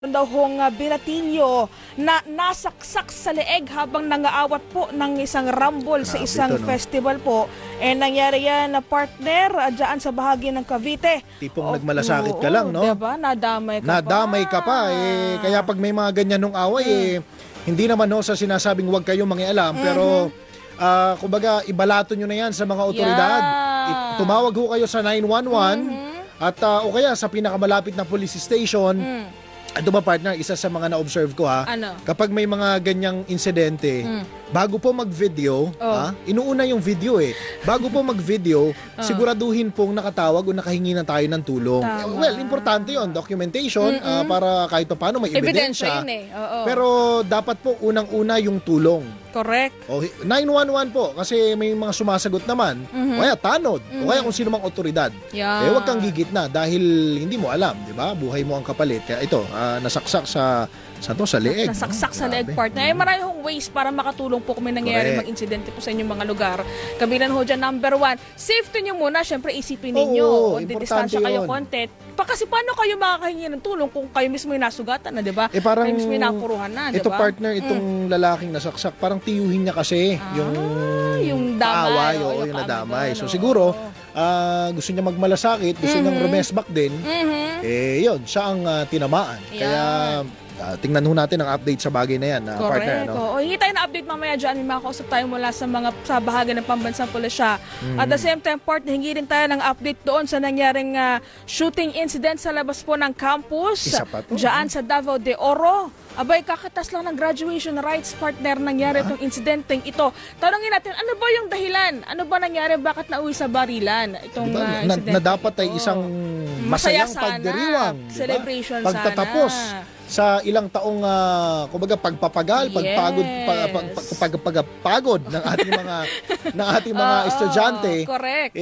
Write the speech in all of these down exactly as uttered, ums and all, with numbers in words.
daw hong uh, binatilyo na nasaksak sa leeg habang nangaawat po ng isang rumble sa isang no? festival po. Eh nangyari yan na partner uh, dyan sa bahagi ng Cavite. Tipong O, nagmalasakit ka oo, lang, no? Diba? Nadamay ka Nadamay pa. ka pa. Eh, kaya pag may mga ganyan nung away, hmm. eh, hindi naman no, sa sinasabing huwag kayong mangialam, mm-hmm. pero uh, kumbaga ibalato nyo na yan sa mga otoridad. Yeah. Tumawag ho kayo sa nine one one mm-hmm. at uh, o kaya sa pinakamalapit na police station. Mm. Ito ba partner, isa sa mga na-observe ko ha, ano? Kapag may mga ganyang insidente, mm. bago po mag-video, oh. ha, inuuna yung video eh. Bago po mag-video, oh. siguraduhin pong nakatawag o nakahingi na tayo ng tulong. Eh, well, importante yon, documentation, uh, para kahit pa paano may ebidensya. Ebidensya yun eh. Oo. Pero dapat po unang-una yung tulong. Correct. O, nine one one po, kasi may mga sumasagot naman, mm-hmm. o kaya tanod, mm-hmm. o kaya kung sino mang otoridad. Yeah. Eh, huwag kang gigitna dahil hindi mo alam, di ba? Buhay mo ang kapalit. Kaya ito, uh, nasaksak sa sa to sa leeg. Nasaksak no? sa leeg, partner. Eh, marami hong ways para makatulong po kung may nangyayari mga insidente po sa inyong mga lugar. Kabilan ho dyan, number one, safety nyo muna. Siyempre, isipin ninyo. Oo, o distansya kayo konti. Pa, kasi paano kayo makakahingi ng tulong kung kayo mismo yung nasugatan na, di ba? Eh, parang, kayo mismo yung napuruhan na, di ba? Ito partner, itong mm. lalaking nasaksak, parang tiyuhin niya kasi ah, yung, yung damay. Away, o, yung, yung nadamay. So siguro, uh, gusto niya magmalasakit, gusto mm-hmm. niyang rumesbak din, mm-hmm. eh yun, siya ang uh, tinamaan. Yeah. Kaya, Uh, tingnan ho natin ang update sa bagay na yan, uh, partner. No? O, hingi tayo na update mamaya dyan. May makakausap tayo mula sa mga sa bahagi ng pambansang pulisya. Mm. At the same time, partner, hingi rin tayo ng update doon sa nangyaring uh, shooting incident sa labas po ng campus. Isa pa to. Dyan sa Davao de Oro. Abay, kakatas lang ng graduation rights, partner, nangyari itong incidenteng ito. Tanungin natin, ano ba yung dahilan? Ano ba nangyari? Bakit nauwi sa barilan itong diba? uh, na, incident? Na dapat ay isang masayang pagdiriwang. Diba? Celebration Pagtatapos sana. Sa ilang taong uh, kumbaga pagpapagal, yes. pagpagod pag, pag, pag, pag, pagpagod ng ating mga ng ating mga uh, estudyante correct.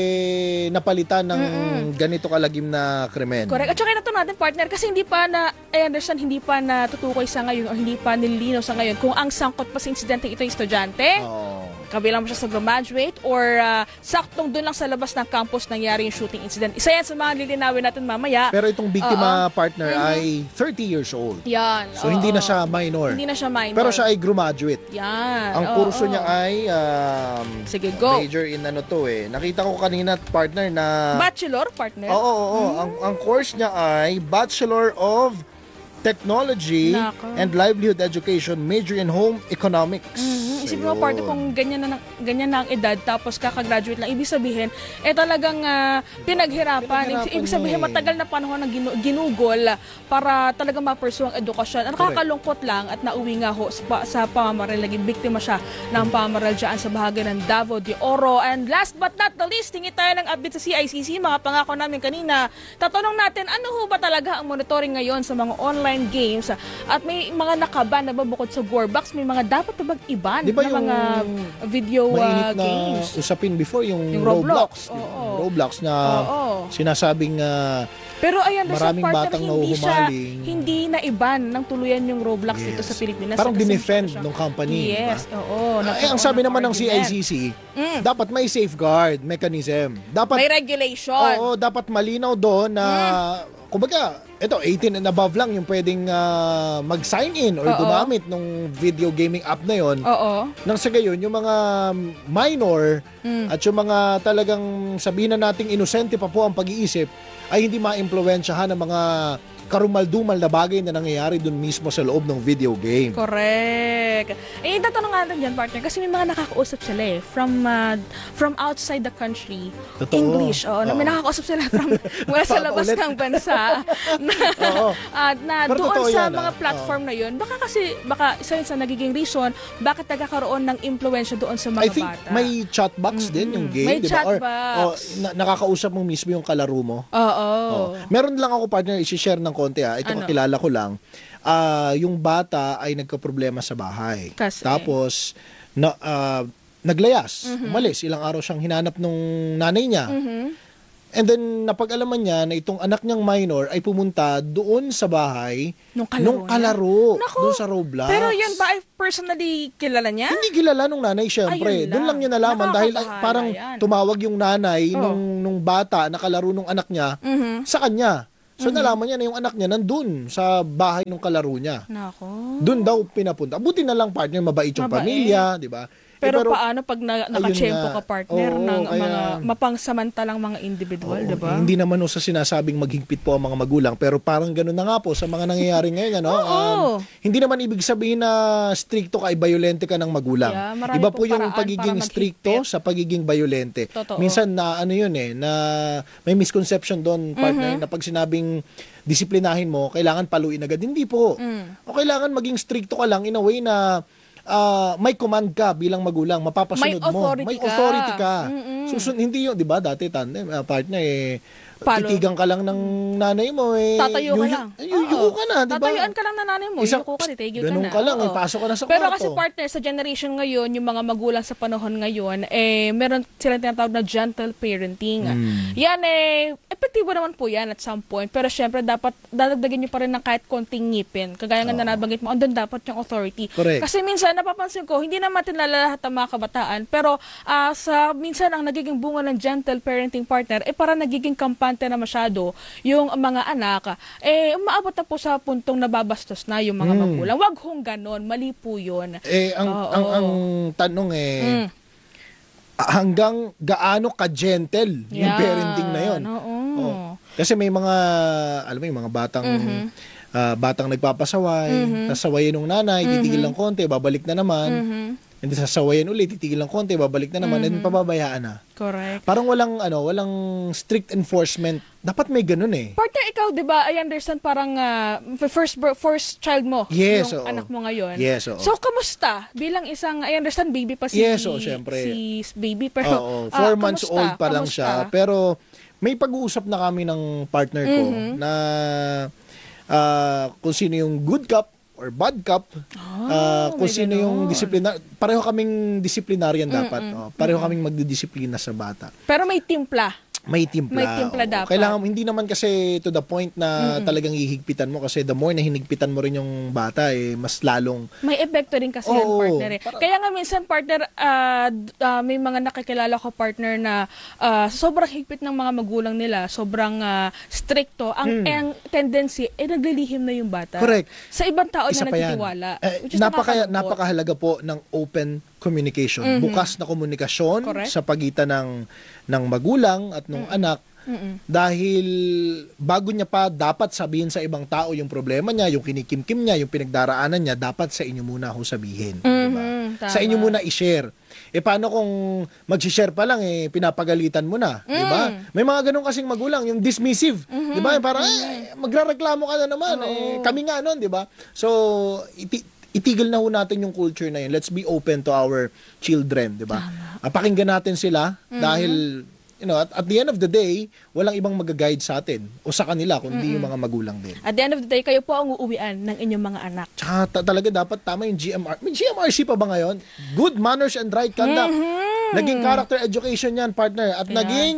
Eh napalitan ng Mm-mm. ganito kalagim na krimen. Correct. At saka ito natin, partner, kasi hindi pa na I understand hindi pa natutukoy sa ngayon o hindi pa nililinaw sa ngayon kung ang sangkot pa sa insidente ito yung estudyante. Oh. Kabilang mo siya sa graduate or uh, saktong doon lang sa labas ng campus nangyari yung shooting incident. Isa yan sa mga lilinawin natin mamaya. Pero itong biktima Uh-oh. partner mm-hmm. ay thirty years old. Yan. So Uh-oh. hindi na siya minor. Hindi na siya minor. Pero siya ay graduate. Yan. Ang Uh-oh. kurso niya ay um, sige, go. Major in ano to eh. Nakita ko kanina partner na Bachelor partner? Oo, oo, oo. Mm. Ang, ang course niya ay Bachelor of Technology Naka. and Livelihood Education, major in Home Economics. Mm-hmm. Isipin mo, partner, kung ganyan na, ganyan na ang edad tapos kakagraduate lang, ibig sabihin, eh talagang uh, pinaghirapan. pinaghirapan. Ibig sabihin, eh. matagal na panahon ng ginu- ginugol para talagang ma-pursue ang edukasyon. Ang nakakalungkot lang at nauwi nga ho sa, sa pamamaril, naging biktima siya ng pamamaril dyan sa bahagi ng Davao de Oro. And last but not the least, hingi tayo ng update sa C I C C, mga pangako namin kanina. Tatanong natin, ano ho ba talaga ang monitoring ngayon sa mga online games at may mga nakaban na ba bukod sa Gorebox, may mga dapat na bag-iban diba na mga video uh, games. Na usapin before yung, yung Roblox. Roblox, oh, oh. Roblox na oh, oh. sinasabing uh, pero ayan, maraming partner, batang hindi siya, nahuhumaling. Hindi na iban ng tuluyan yung Roblox yes. dito sa Pilipinas. Parang dinefend ng company. Yes, diba? oo. Uh, eh, ang sabi naman ng C I C C, mm. dapat may safeguard mechanism. Dapat, may regulation. Oo, dapat malinaw doon na mm. kumbaga, ito, eighteen and above lang yung pwedeng uh, mag-sign in or Oo. gumamit ng video gaming app na yon. Oo. Nang sa gayon, yung mga minor mm. at yung mga talagang sabihin na nating inosente pa po ang pag-iisip ay hindi ma-impluwensyahan ng mga karumaldumal na bagay na nangyayari dun mismo sa loob ng video game. Correct. Eh, tatanong natin dyan, partner, kasi may mga nakakausap sila eh, from uh, from outside the country. Totoo. English. Oh, na may nakakausap sila from mula sa labas ng bansa. na, uh, na doon sa yan, mga ah. platform Oo. na yun, baka kasi, baka isa yun sa nagiging reason, bakit nagkakaroon ng impluensya doon sa mga I think bata. may chatbox mm-hmm. din yung game. May diba? chatbox. Or, oh, na, nakakausap mo mismo yung kalaro mo. Oo. Oh. Meron lang ako, partner, isi-share ng konti ah. Ito ano? Kakilala ko lang. Uh, yung bata ay nagka-problema sa bahay. Kasi? Tapos, na, uh, naglayas. Mm-hmm. Umalis. Ilang araw siyang hinanap nung nanay niya. Mm-hmm. And then, napag-alaman niya na itong anak niyang minor ay pumunta doon sa bahay nung kalaro, nung kalaro doon sa Roblox. Pero yun ba ay personally kilala niya? Hindi kilala nung nanay, syempre. Doon lang niya nalaman dahil ay, parang yan. tumawag yung nanay oh. nung, nung bata na kalaro nung anak niya mm-hmm. sa kanya. So nalaman niya na yung anak niya nandun sa bahay ng kalaro niya. Nako. Doon daw pinapunta. Buti na lang partner, mabait yung Mabait. pamilya, di ba? Eh, Pero, paano pag na, nakachempo nga. ka partner Oo, ng kaya- mga mapangsamantalang mga individual, Oo, di ba? Hindi naman o sa sinasabing maghigpit po ang mga magulang, pero parang gano'n na nga po sa mga nangyayari ngayon. Ano? Oo. Um, hindi naman ibig sabihin na stricto ka ay violente ka ng magulang. Yeah, marami Iba pong po yung paraan pagiging para stricto maghigpit. sa pagiging violente. Totoo. Minsan na ano yun eh, na may misconception doon, partner, Mm-hmm. na pag sinabing disiplinahin mo, kailangan paluin agad. Hindi po. Mm. O kailangan maging stricto ka lang in a way na ah, may command ka bilang magulang, mapapasunod May mo. authority May ka. authority ka. Mm-mm. Susun, hindi yun, di ba? Dati tandem, ah, partner eh, Follow. titigan ka lang ng nanay mo eh. Tatayo ka yuyu- lang. eh, Yuyuko Oo. ka na, di ba? Tatayuan ka lang na nanay mo. Isang- Yuko ka, titigil ka ganun na. ka lang, Oo. eh, pasok ka na sa Pero kwarto. kasi partner, sa generation ngayon, yung mga magulang sa panahon ngayon, eh, meron silang tinatawag na gentle parenting. Hmm. Yan eh, epektibo naman po yan at some point. Pero syempre, dapat dadagdagan nyo pa rin ng kahit konting ngipin. Kagaya nga na nabanggit mo, andun dapat yung authority. Correct. Kasi minsan, napapansin ko, hindi naman tinala lahat ng mga kabataan, pero ah, sa minsan ang nagiging bunga ng gentle parenting partner, eh para nagiging kampante na masyado yung mga anak, eh umaabot na po sa puntong nababastos na yung mga magulang. Wag hong ganon, mali po yun. Eh, ang, Oo. ang, ang tanong eh, Mm. hanggang gaano ka-gentle yung Yan. parenting na yun. Oo. Oh. Kasi may mga, alam mo yung mga batang, Mm-hmm. ah, batang nagpapasaway, sasawayin ng nanay, titigil lang konti, babalik na naman. Mhm. Hindi sasawayin ulit, titigil lang konti, babalik na naman, and pababayaan na. Correct. Parang walang ano, walang strict enforcement. Dapat may ganun eh. Partner, ikaw, di ba, I understand parang ah, first bro- first child mo, Yes, yung oo. anak mo ngayon. Yes, oo. So, kamusta? Bilang isang, I understand, baby pa si, Yes, oo, syempre. si baby, pero Oo, ah, four months kamusta? old pa lang Kamusta? siya. Pero may pag-uusap na kami ng partner ko Mm-hmm. na ah, kung sino yung good cop or bad cop, ah, kung may sino yung ganon. disiplina, pareho kaming disciplinarian dapat. Oh, pareho kaming magdidisiplina sa bata. Pero may timpla. May timpla. May timpla oo. dapat. Kailangan, hindi naman kasi to the point na talagang hihigpitan mo kasi the more na hinigpitan mo rin yung bata, eh, mas lalong May epekto rin kasi yan, Oo, partner. Eh. para- Kaya nga minsan, partner, ah, d- ah, may mga nakikilala ko, partner, na ah, sobrang higpit ng mga magulang nila, sobrang ah, stricto, ang, ang tendency, eh, naglilihim na yung bata. Hmm. Correct. Sa ibang tao Isa na pa yan. nagtitiwala. Eh, which is napaka, nakakalungkot. napakahalaga po ng open communication. Bukas na komunikasyon Correct. sa pagitan ng, ng magulang at ng anak. Mm-mm. Dahil bago niya pa dapat sabihin sa ibang tao yung problema niya, yung kinikimkim niya, yung pinagdaraanan niya, dapat sa inyo muna ho sabihin. Diba? Mhm, tama. Sa inyo muna i-share. Eh paano kung mag-share pa lang eh pinapagalitan mo na, 'di ba? Mm. May mga ganun kasing magulang, yung dismissive, 'di ba? Para eh, magrareklamo ka na naman, eh kami nga noon, 'di ba? So iti- itigil na ho natin yung culture na yun. Let's be open to our children, 'di ba? Ah, pakinggan natin sila dahil you know, at, at the end of the day, walang ibang mag-guide sa atin o sa kanila kundi yung mga magulang din. At the end of the day, kayo po ang uuwian ng inyong mga anak. Tsaka ta- talaga dapat tama yung G M R. May G M R C pa ba ngayon? Good manners and right conduct. Naging character education yan, partner. At Ayan. naging,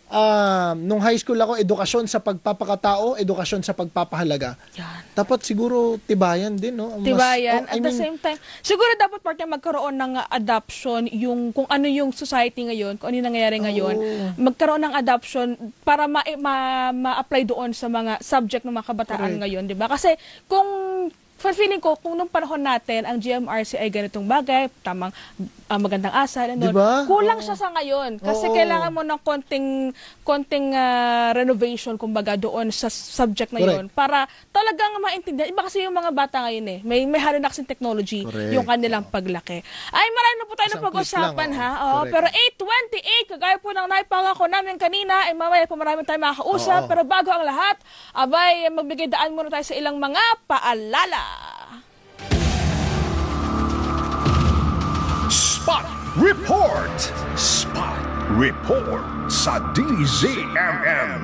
ah, nung high school ako, edukasyon sa pagpapakatao, edukasyon sa pagpapahalaga. Yan. Dapat siguro tibayan din, no? Mas- Tibayan. oh, I At the mean, same time, siguro dapat partner magkaroon ng uh, adoption, yung kung ano yung society ngayon, kung ano yung nangyayari ngayon, magkaroon ng adoption para ma- ma- ma-apply doon sa mga subject ng mga kabataan Correct. ngayon, di ba? Kasi kung for feeling ko, kung nung panahon natin, ang G M R C ay ganitong bagay, tamang ah, magandang asal, ano, Diba? kulang Oo. siya sa ngayon. Kasi Oo. kailangan mo ng konting, konting ah, renovation, kumbaga, doon sa subject na Correct. yun. Para talagang maintindihan. Iba kasi yung mga bata ngayon eh. May, may halo na kasing technology Correct. yung kanilang paglaki. Ay, marami na po tayo na Isang pag-usapan, click lang, ha? oo. Oo, Correct. pero eight twenty-eight, kagaya po ng naipangako namin kanina, ay mamaya po marami tayong makakausap. Oo. Pero bago ang lahat, abay, magbigay daan muna tayo sa ilang mga paalala. Spot Report! Spot Report sa D Z M M.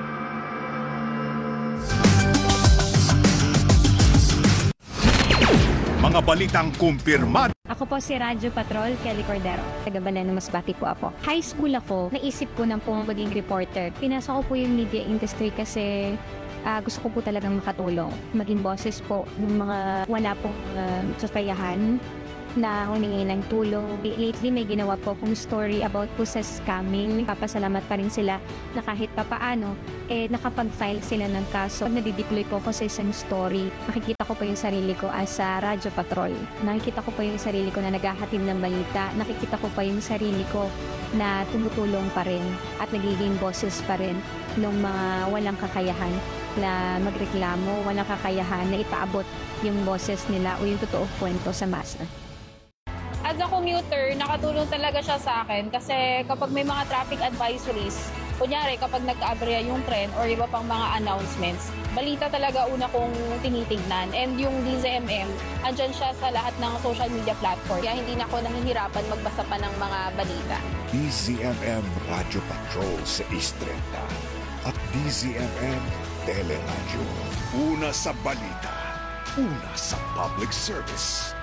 Mga balitang kumpirmado. Ako po si Radyo Patrol, Kelly Cordero. Taga Baleno, Masbate po ako. High school ako, naisip ko na po maging reporter. Pinasok ko po yung media industry kasi ah, gusto ko po talagang makatulong. Maging boses po ng mga wala pong uh, sasayahan. na humingi ng tulong. Lately, may ginawa po akong story about po sa scamming. Papasalamat pa rin sila na kahit papaano, eh, nakapag-file sila ng kaso. Pag nadideploy po ako sa isang story, nakikita ko po yung sarili ko as a radyo patrol. Nakikita ko po yung sarili ko na naghahatid ng balita. Nakikita ko pa yung sarili ko na tumutulong pa rin at nagiging boses pa rin ng mga walang kakayahan na magreklamo, walang kakayahan na ipaabot yung boses nila o yung totoong kwento sa masa. As a commuter, nakatulong talaga siya sa akin kasi kapag may mga traffic advisories, kunyari kapag nagka-aberya yung tren or iba pang mga announcements, balita talaga una kong tinitignan. And yung D Z M M, andyan siya sa lahat ng social media platform. Kaya hindi na ako nahihirapan magbasa pa ng mga balita. D Z M M Radio Patrol sa East Trenta at D Z M M Teleradio. Una sa balita, una sa public service.